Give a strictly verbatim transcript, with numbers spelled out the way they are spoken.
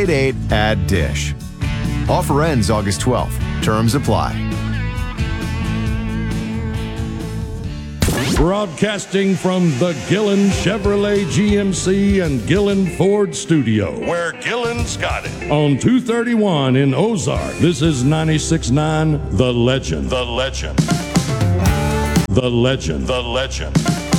eight eight, add DISH. Offer ends August twelfth. Terms apply. Broadcasting from the Gillen Chevrolet G M C and Gillen Ford studio, where Gillen's got it. On two thirty-one in Ozark, this is ninety-six point nine The Legend. The Legend. The Legend. The Legend.